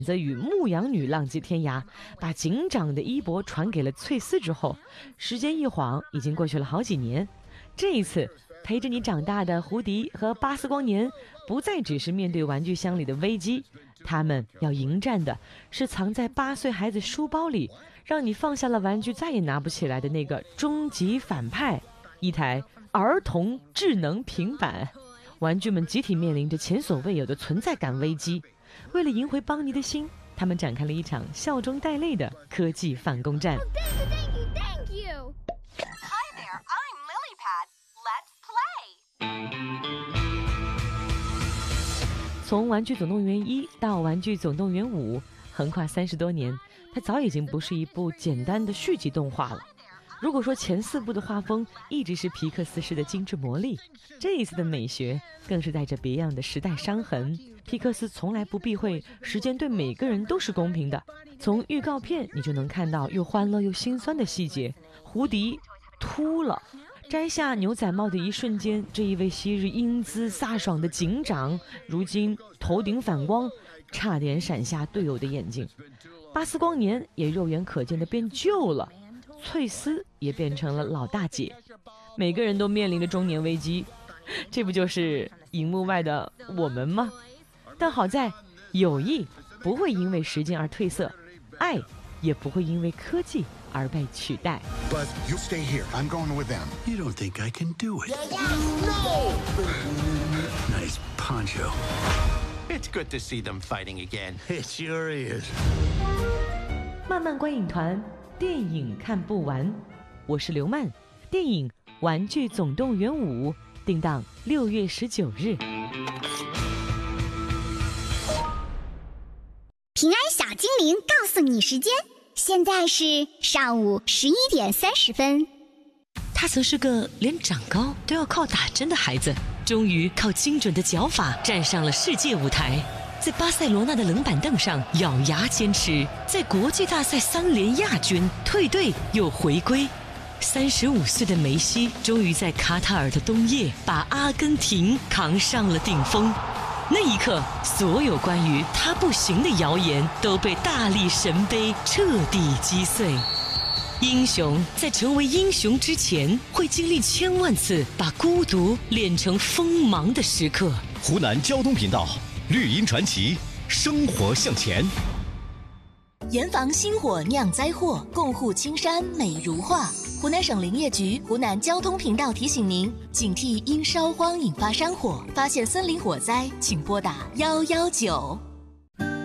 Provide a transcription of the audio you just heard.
则与牧羊女浪迹天涯，把警长的衣钵传给了翠丝之后，时间一晃已经过去了好几年。这一次陪着你长大的胡迪和巴斯光年不再只是面对玩具箱里的危机，他们要迎战的是藏在8岁孩子书包里，让你放下了玩具再也拿不起来的那个终极反派——一台儿童智能平板。玩具们集体面临着前所未有的存在感危机，为了赢回邦尼的心，他们展开了一场笑中带泪的科技反攻战。 Thank you. Hi there, I'm Lilypad. Let's play. 从《玩具总动员1》到《玩具总动员5》，横跨30多年，它早已经不是一部简单的续集动画了。如果说前4部的画风一直是皮克斯式的精致魔力，这一次的美学更是带着别样的时代伤痕。皮克斯从来不避讳时间对每个人都是公平的，从预告片你就能看到又欢乐又心酸的细节。胡迪秃了，摘下牛仔帽的一瞬间，这一位昔日英姿飒爽的警长，如今头顶反光，差点闪瞎队友的眼睛。巴斯光年也肉眼可见的变旧了，翠丝也变成了老大姐，每个人都面临着中年危机，这不就是荧幕外的我们吗？但好在友谊不会因为时间而褪色，爱也不会因为科技而被取代。 Buzz, you stay here. I'm going with them. You don't think I can do it? No! Nice poncho. It's good to see them fighting again. It sure is. 漫漫观影团，电影看不完。我是刘曼，电影《玩具总动员5》定档6月19日。 平安小精灵告诉你时间，现在是上午11点30分。 他曾是个连长高都要靠打针的孩子，终于靠精准的脚法站上了世界舞台，在巴塞罗那的冷板凳上咬牙坚持，在国际大赛3连亚军，退队又回归。35岁的梅西终于在卡塔尔的冬夜把阿根廷扛上了顶峰。那一刻，所有关于他不行的谣言都被大力神杯彻底击碎。英雄在成为英雄之前，会经历1000万次把孤独练成锋芒的时刻。 湖南交通频道，绿茵传奇，生活向前。 严防星火酿灾祸，共护青山美如画。湖南省林业局、湖南交通频道提醒您：警惕因烧荒引发山火，发现森林火灾，请拨打119。